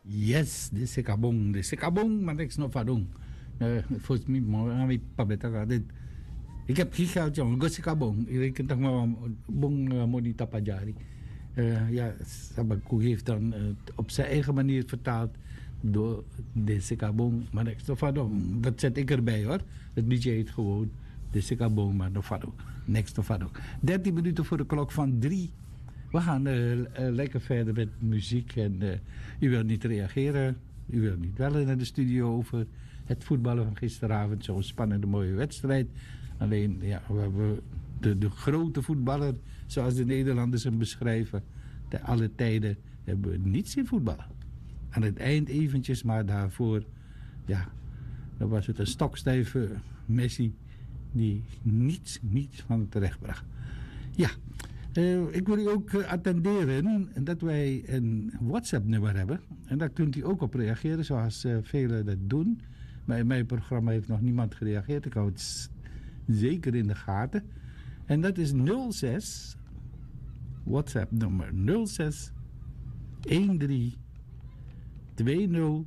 Yes, de Sikabong, maar niks nog van. Volgens mij, maar ik pabeta dit. Ik heb geen geld, jongen. Go Sikabong. Ik kan toch maar bong monita pajari. Ja, Sabaku heeft dan op zijn eigen manier vertaald door de Sikabong, maar niks nog van. Dat zet ik erbij hoor. Het liedje heet gewoon de Sikabong, maar nog van. Niks nog van. 13 minuten voor de klok van 3. We gaan lekker verder met muziek. En u wilt niet reageren. U wilt niet bellen naar de studio over het voetballen van gisteravond. Zo'n spannende mooie wedstrijd. Alleen, ja, we hebben de grote voetballer, zoals de Nederlanders hem beschrijven, te alle tijden hebben we niet zien voetballen. Aan het eind eventjes, maar daarvoor, ja, dan was het een stokstijve Messi die niets van het terecht bracht. Ja. Ik wil u ook attenderen dat wij een WhatsApp-nummer hebben. En daar kunt u ook op reageren, zoals velen dat doen. Maar in mijn programma heeft nog niemand gereageerd. Ik hou het zeker in de gaten. En dat is 06, WhatsApp-nummer 06 13 20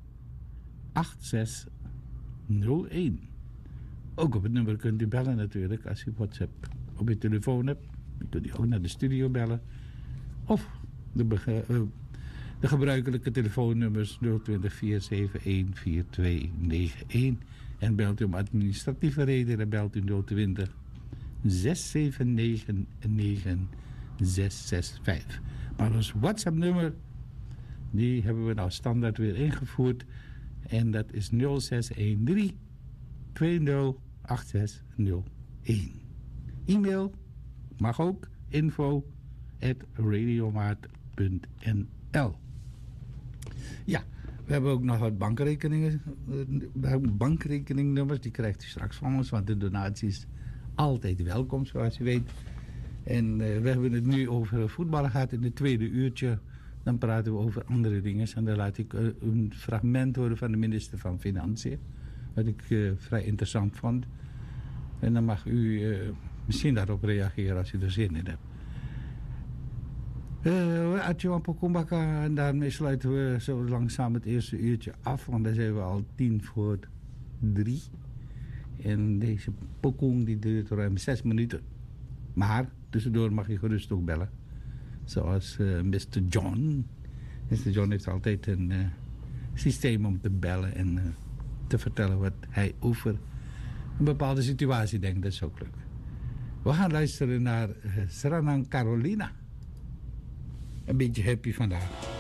86 01. Ook op het nummer kunt u bellen natuurlijk, als u WhatsApp op uw telefoon hebt. U kunt u ook naar de studio bellen. Of de gebruikelijke telefoonnummers 020 471 4291. En belt u om administratieve redenen, belt u 020 679 9665. Maar ons WhatsApp-nummer, die hebben we nou standaard weer ingevoerd. En dat is 0613 20 8601. E-mail mag ook, info@radiomaat.nl. Ja, we hebben ook nog wat bankrekeningnummers. Die krijgt u straks van ons, want de donatie is altijd welkom, zoals u weet. En we hebben het nu over voetballen gehad in het tweede uurtje. Dan praten we over andere dingen. En dan laat ik een fragment horen van de minister van Financiën. Wat ik vrij interessant vond. En dan mag u misschien daarop reageren als u er zin in hebt. Adjoan Pokumbaka, en daarmee sluiten we zo langzaam het eerste uurtje af. Want dan zijn we al 2:50. En deze Pokung die duurt ruim 6 minuten. Maar tussendoor mag je gerust ook bellen. Zoals Mr. John. Mr. John heeft altijd een systeem om te bellen en te vertellen wat hij over een bepaalde situatie denkt. Dat is ook leuk. We gaan luisteren naar Sranang Carolina. Een beetje happy vandaag.